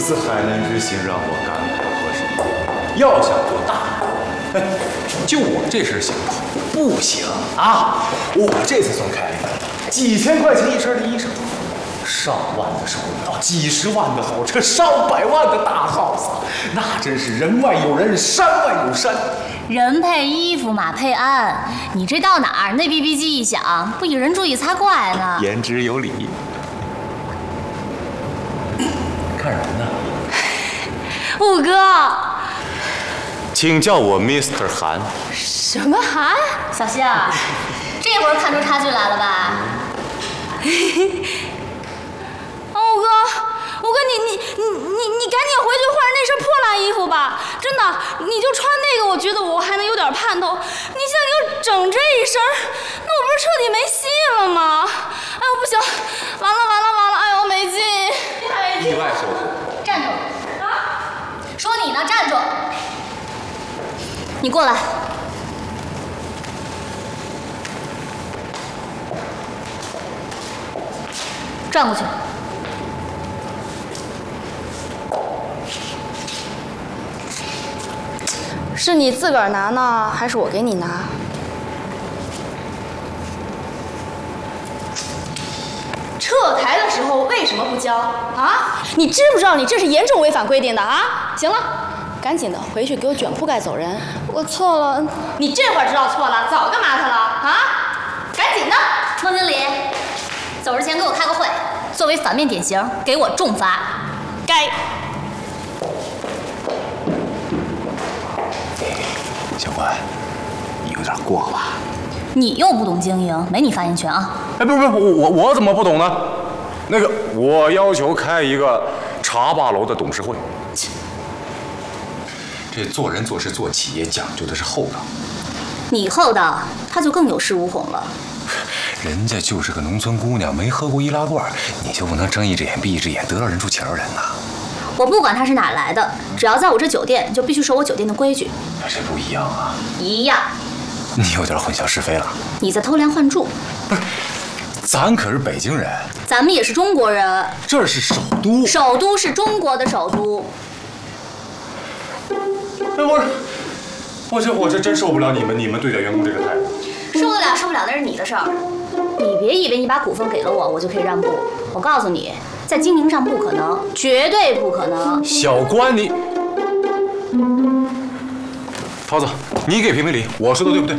此次海南之行让我感慨颇深。要想做大人，就我这身行头不行啊！我这次算开了几千块钱一身的衣裳，上万的手表，几十万的豪车，上百万的大 house， 那真是人外有人，山外有山。 人配衣服，马配鞍，你这到哪儿那 BB 机一响，不以人注意才怪呢。 言之有理。看人呢？ 五哥， 请叫我 Mr. 韩。 什么韩？小希儿，这会儿看出差距来了吧？五哥，你赶紧回去换那身破烂衣服吧！真的，你就穿那个，我觉得我还能有点盼头。你现在给我整这一身，那我不是彻底没戏了吗？哎呦，不行，完了！哎呦，没劲！ 意外收获。 站住！啊！说你呢，站住！你过来。转过去。 是你自个儿拿呢，还是我给你拿？撤台的时候为什么不交啊？你知不知道你这是严重违反规定的啊？行了，赶紧的回去给我卷铺盖走人。我错了。你这会儿知道错了，早干嘛去了啊？赶紧的。 孟经理，走之前给我开个会，作为反面典型，给我重罚。 该。 小关，你有点过了吧？ 你又不懂经营，没你发言权啊！ 哎，不是，我怎么不懂呢？那个，我要求开一个茶霸楼的董事会。这做人做事做企业讲究的是厚道。 你厚道，他就更有恃无恐了。 人家就是个农村姑娘，没喝过易拉罐，你就不能睁一只眼闭一只眼，得饶人处且饶人呐？ 我不管他是哪来的，只要在我这酒店，就必须守我酒店的规矩。 这不一样啊！ 一样。 你有点混淆是非了。 你在偷梁换柱。 不是，咱可是北京人， 咱们也是中国人。 这是首都， 首都是中国的首都。 我这真受不了你们对待员工这个态度。 受得了受不了那是你的事儿。你别以为你把股份给了我，我就可以让步。我告诉你，在经营上不可能，绝对不可能。 小关，你，涛子，你给评评理，我说的对不对？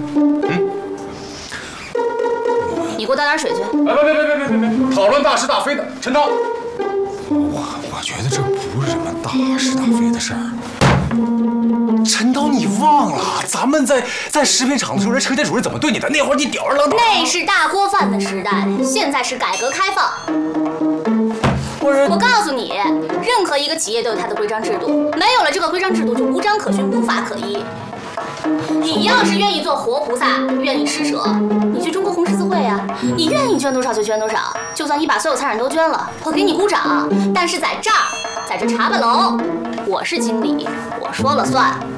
你给我倒点水去。 哎，别！讨论大是大非的，陈涛。 我觉得这不是什么大是大非的事儿。 陈涛，你忘了咱们在食品厂的时候，人车间主任怎么对你的？那会儿你吊儿郎当。 那是大锅饭的时代，现在是改革开放。我告诉你，任何一个企业都有它的规章制度，没有了这个规章制度，就无章可循，无法可依。你要是愿意做活菩萨，愿意施舍，你去中国红十字会啊，你愿意捐多少就捐多少，就算你把所有财产都捐了，我给你鼓掌。但是在这儿，在这茶吧楼，我是经理，我说了算。